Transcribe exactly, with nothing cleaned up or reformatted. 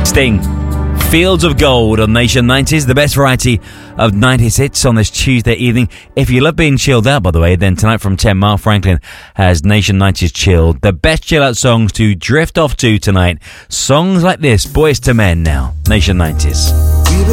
Sting, Fields of Gold on Nation nineties, the best variety of nineties hits on this Tuesday evening. If you love being chilled out, by the way, then tonight from ten, Mark Franklin has Nation nineties Chilled. The best chill out songs to drift off to tonight. Songs like this, Boys to Men now, Nation nineties.